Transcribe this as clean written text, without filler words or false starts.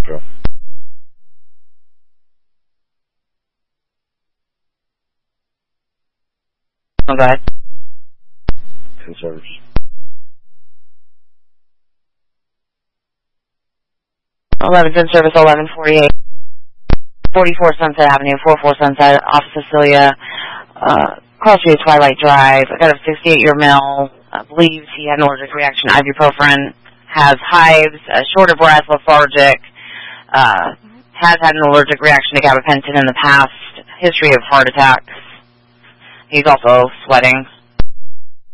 Sure. Oh, go ahead. Good service. 11 good service, 1148. 44 Sunset Avenue, 44 Sunset, off Cecilia, Cross Street, Twilight Drive. I got a 68-year male, believes he had an allergic reaction to ibuprofen, has hives, short of breath, lethargic, has had an allergic reaction to gabapentin in the past, history of heart attacks. He's also sweating,